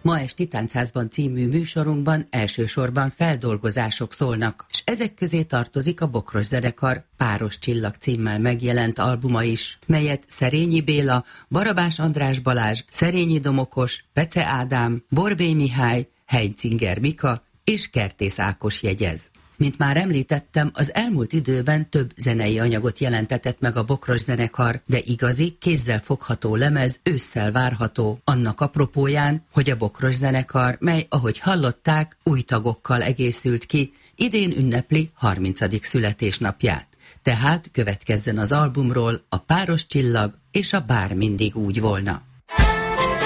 Ma esti Táncházban című műsorunkban elsősorban feldolgozások szólnak, és ezek közé tartozik a Bokros zenekar Páros csillag címmel megjelent albuma is, melyet Szerényi Béla, Barabás András Balázs, Szerényi Domokos, Pece Ádám, Borbély Mihály, Heintzinger Mika és Kertész Ákos jegyez. Mint már említettem, az elmúlt időben több zenei anyagot jelentetett meg a Bokros zenekar, de igazi, kézzel fogható lemez ősszel várható, annak apropóján, hogy a Bokros zenekar, mely, ahogy hallották, új tagokkal egészült ki, idén ünnepli 30. születésnapját. Tehát következzen az albumról a Páros csillag és a Bár mindig úgy volna.